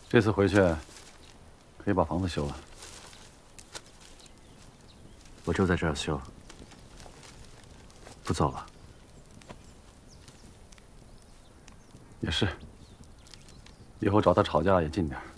这次回去可以把房子修了。 我就在这儿修，不走了。 也是，以后找他吵架也近点儿。